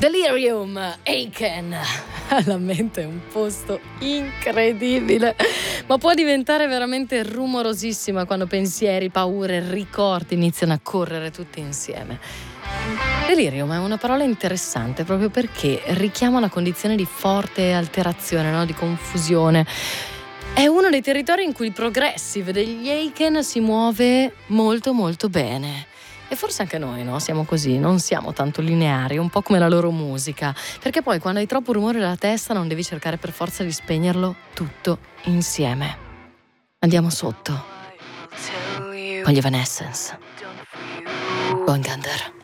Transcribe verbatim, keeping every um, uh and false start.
Delirium, Aiken. La mente è un posto incredibile, ma può diventare veramente rumorosissima quando pensieri, paure, ricordi iniziano a correre tutti insieme. Delirium è una parola interessante proprio perché richiama una condizione di forte alterazione, no? Di confusione. È uno dei territori in cui il progressive degli Aiken si muove molto molto bene. E forse anche noi, no? Siamo così, non siamo tanto lineari, un po' come la loro musica, perché poi quando hai troppo rumore nella testa non devi cercare per forza di spegnerlo tutto insieme. Andiamo sotto con gli Evanescence. Going Under.